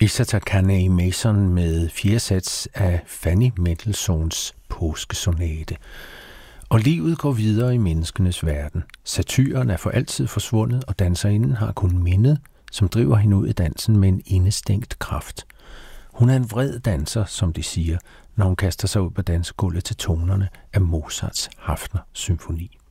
Isata Kanei Mason med 4. sats af Fanny Mendelssohns Påskesonate. Og livet går videre i menneskenes verden. Satyren er for altid forsvundet, og danserinden har kun mindet, som driver hende ud i dansen med en indestængt kraft. Hun er en vred danser, som de siger, når hun kaster sig ud på dansegulvet til tonerne af Mozarts Haffner symfoni.